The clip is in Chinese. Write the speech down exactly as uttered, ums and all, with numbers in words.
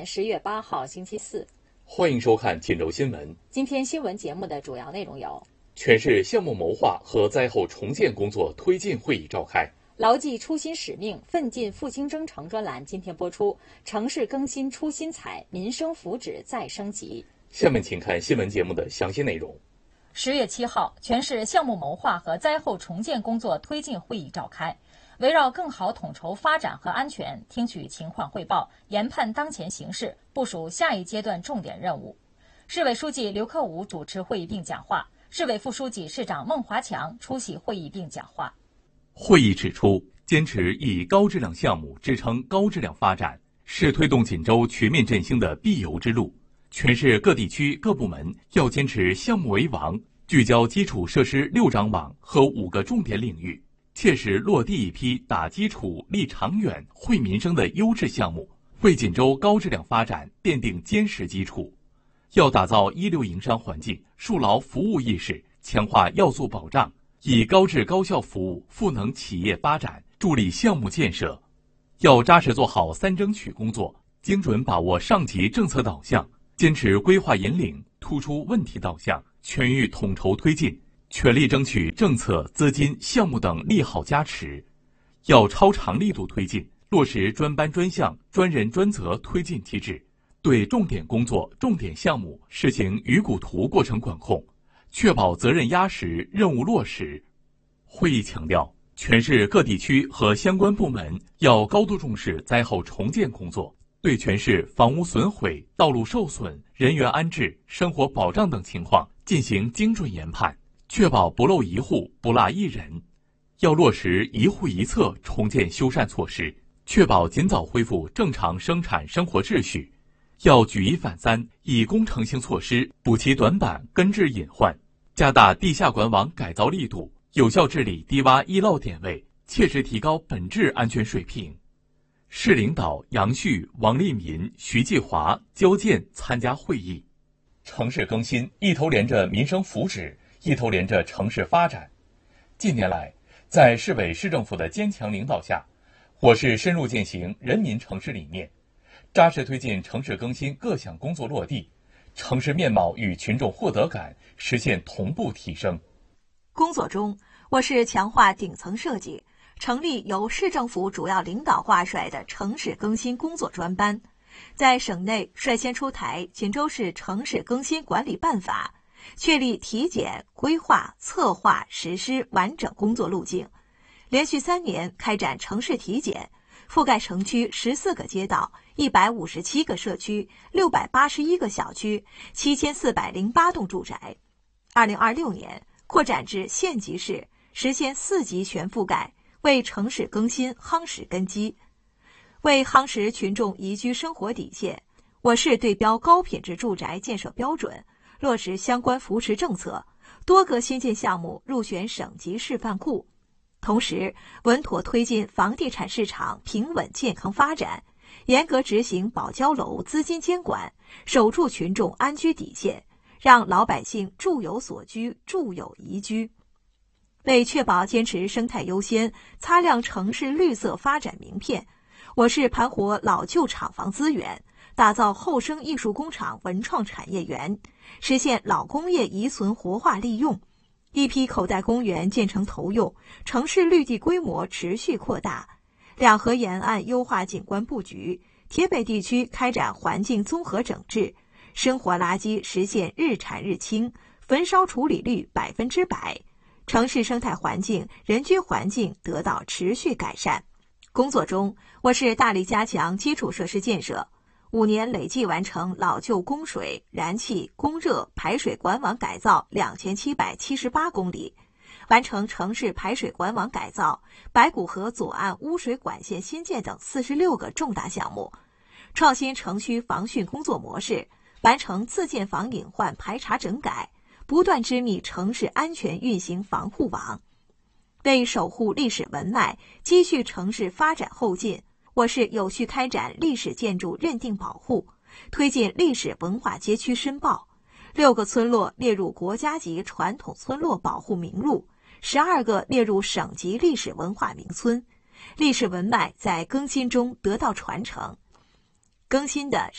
年十月八号星期四， 欢迎收看锦州新闻。 今天新闻节目的主要内容有： 全市项目谋划和灾后重建工作推进会议召开； 牢记初心使命，奋进复兴征程专栏今天播出，城市更新出新彩，民生福祉再升级。 下面请看新闻节目的详细内容。 十月七号，全市项目谋划和灾后重建工作推进会议召开，围绕更好统筹发展和安全，听取情况汇报，研判当前形势，部署下一阶段重点任务。市委书记刘克武主持会议并讲话，市委副书记、市长孟华强出席会议并讲话。 会议指出，坚持以高质量项目支撑高质量发展，是推动锦州全面振兴的必由之路。全市各地区各部门要坚持项目为王，聚焦基础设施六张网和五个重点领域，切实落地一批打基础、立长远、惠民生的优质项目，为锦州高质量发展奠定坚实基础。要打造一流营商环境，树牢服务意识，强化要素保障，以高质高效服务赋能企业发展，助力项目建设。要扎实做好三争取工作，精准把握上级政策导向，坚持规划引领，突出问题导向，全域统筹推进，全力争取政策、资金、项目等利好加持。要超长力度推进，落实专班专项、专人专责推进机制，对重点工作、重点项目实行鱼骨图过程管控，确保责任压实、任务落实。会议强调，全市各地区和相关部门要高度重视灾后重建工作，对全市房屋损毁、道路受损、人员安置、生活保障等情况进行精准研判，确保不漏一户、不落一人。要落实一户一策重建修缮措施，确保尽早恢复正常生产生活秩序。要举一反三，以工程性措施补齐短板，根治隐患，加大地下管网改造力度，有效治理低洼易涝点位，切实提高本质安全水平。市领导杨旭、王立民、徐继华、焦健参加会议。城市更新一头连着民生福祉，一头连着城市发展。近年来，在市委市政府的坚强领导下，我市深入践行人民城市理念，扎实推进城市更新各项工作落地，城市面貌与群众获得感实现同步提升。 工作中，我市强化顶层设计，成立由市政府主要领导挂帅的城市更新工作专班，在省内率先出台《锦州市城市更新管理办法》，确立体检、规划、策划、实施完整工作路径。连续三年开展城市体检，覆盖城区十四个街道、一百五十七个社区、六百八十一个小区、七千四百零八栋住宅。二零二六年扩展至县级市，实现四级全覆盖，为城市更新夯实根基。为夯实群众宜居生活底线，我市对标高品质住宅建设标准，落实相关扶持政策，多个新建项目入选省级示范库。同时，稳妥推进房地产市场平稳健康发展，严格执行保交楼资金监管，守住群众安居底线，让老百姓住有所居、住有宜居。为确保坚持生态优先，擦亮城市绿色发展名片，我市盘活老旧厂房资源，打造后生艺术工厂文创产业园，实现老工业遗存活化利用。一批口袋公园建成投用，城市绿地规模持续扩大。两河沿岸优化景观布局，铁北地区开展环境综合整治，生活垃圾实现日产日清，焚烧处理率百分之百。城市生态环境、人居环境得到持续改善。工作中，我市大力加强基础设施建设，五年累计完成老旧供水、燃气、供热、排水管网改造两千七百七十八公里，完成城市排水管网改造、白骨河左岸污水管线新建等四十六个重大项目，创新城区防汛工作模式，完成自建房隐患排查整改，不断织密城市安全运行防护网。为守护历史文脉，积蓄城市发展后劲，我市有序开展历史建筑认定保护，推进历史文化街区申报，六个村落列入国家级传统村落保护名录，十二个列入省级历史文化名村，历史文脉在更新中得到传承。更新的